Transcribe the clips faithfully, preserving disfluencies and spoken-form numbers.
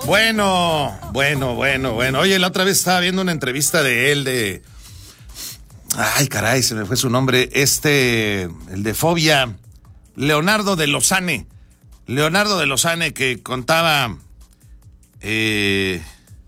Bueno, bueno, bueno, bueno. Oye, la otra vez estaba viendo una entrevista de él, de... Ay, caray, se me fue su nombre. Este, el de Fobia, Leonardo de Lozane. Leonardo de Lozane, que contaba... Eh,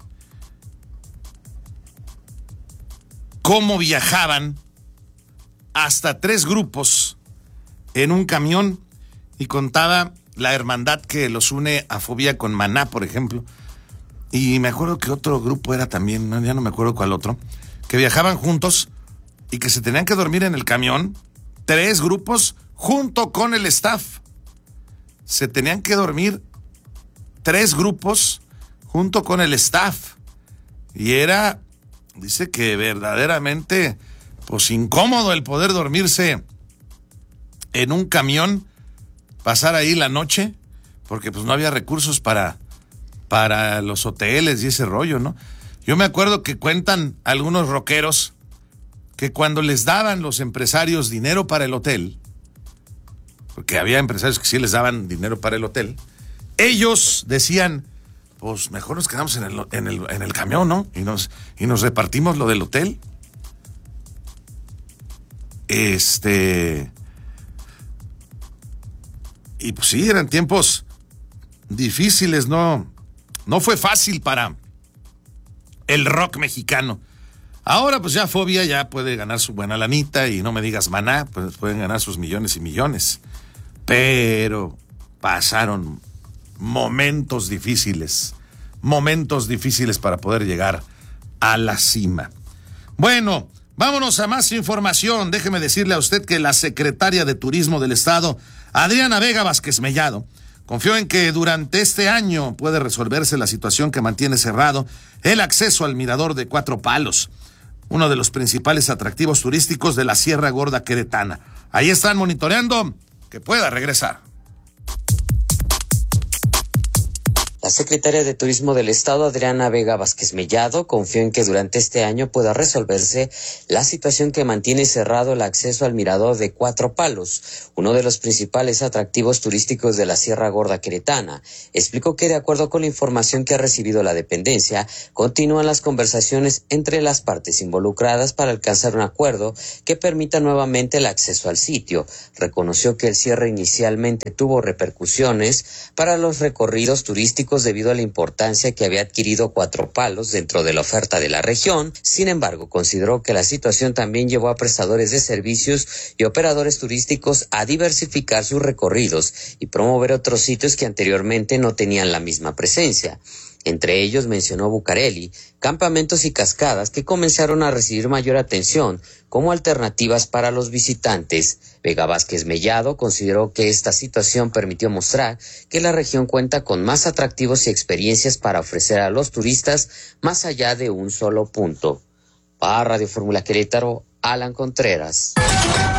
cómo viajaban hasta tres grupos en un camión y contaba la hermandad que los une a Fobia con Maná, por ejemplo. Y me acuerdo que otro grupo era también, ya no me acuerdo cuál otro, que viajaban juntos y que se tenían que dormir en el camión, tres grupos junto con el staff. Se tenían que dormir tres grupos junto con el staff. Y era, dice que verdaderamente, pues incómodo el poder dormirse en un camión, pasar ahí la noche, porque pues no había recursos para, para los hoteles y ese rollo, ¿no? Yo me acuerdo que cuentan algunos rockeros que cuando les daban los empresarios dinero para el hotel, porque había empresarios que sí les daban dinero para el hotel, ellos decían, pues mejor nos quedamos en el, en el, en el camión, ¿no? Y nos, y nos repartimos lo del hotel. Este... Y pues sí, eran tiempos difíciles, ¿no? No fue fácil para el rock mexicano. Ahora pues ya Fobia ya puede ganar su buena lanita y no me digas Maná, pues pueden ganar sus millones y millones. Pero pasaron momentos difíciles, momentos difíciles para poder llegar a la cima. Bueno, vámonos a más información. Déjeme decirle a usted que la secretaria de Turismo del Estado, Adriana Vega Vázquez Mellado, confió en que durante este año puede resolverse la situación que mantiene cerrado el acceso al Mirador de Cuatro Palos, uno de los principales atractivos turísticos de la Sierra Gorda Queretana. Ahí están monitoreando que pueda regresar. La secretaria de Turismo del Estado, Adriana Vega Vázquez Mellado, confió en que durante este año pueda resolverse la situación que mantiene cerrado el acceso al Mirador de Cuatro Palos, uno de los principales atractivos turísticos de la Sierra Gorda Queretana. Explicó que, de acuerdo con la información que ha recibido la dependencia, continúan las conversaciones entre las partes involucradas para alcanzar un acuerdo que permita nuevamente el acceso al sitio. Reconoció que el cierre inicialmente tuvo repercusiones para los recorridos turísticos debido a la importancia que había adquirido Cuatro Palos dentro de la oferta de la región. Sin embargo, consideró que la situación también llevó a prestadores de servicios y operadores turísticos a diversificar sus recorridos y promover otros sitios que anteriormente no tenían la misma presencia. Entre ellos mencionó Bucareli, campamentos y cascadas que comenzaron a recibir mayor atención como alternativas para los visitantes. Vega Vázquez Mellado consideró que esta situación permitió mostrar que la región cuenta con más atractivos y experiencias para ofrecer a los turistas más allá de un solo punto. Para Radio Fórmula Querétaro, Alan Contreras.